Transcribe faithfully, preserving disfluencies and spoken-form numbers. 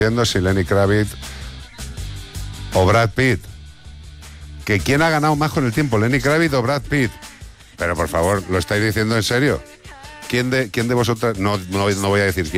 Viendo si Lenny Kravitz o Brad Pitt. ¿Que quién ha ganado más con el tiempo, Lenny Kravitz o Brad Pitt? Pero por favor, ¿lo estáis diciendo en serio? ¿Quién de, quién de vosotras? No, no, no voy a decir quién.